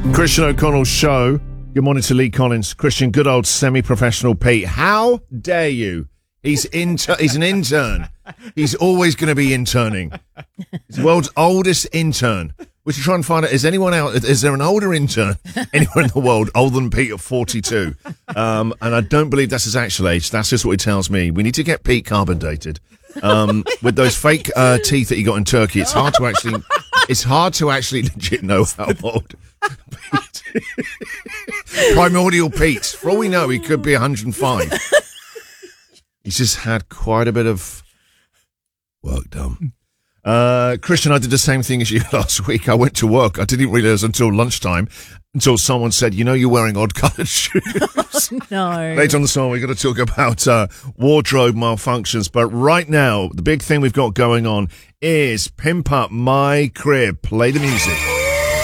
Christian O'Connell's show. Good morning to Lee Collins. Christian, good old semi-professional Pete. How dare you? He's an intern. He's always going to be interning. He's the world's oldest intern. We should try and find out, is there an older intern anywhere in the world older than Pete at 42? And I don't believe that's his actual age. That's just what he tells me. We need to get Pete carbon dated. With those fake teeth that he got in Turkey, it's hard to actually legit know how old Pete. Primordial Pete. For all we know, he could be 105. He's just had quite a bit of work done. Christian, I did the same thing as you last week. I went to work. I didn't realise until lunchtime, until someone said, you're wearing odd-coloured shoes. No. Later on the song, we're going to talk about wardrobe malfunctions. But right now, the big thing we've got going on is Pimp Up My Crib. Play the music.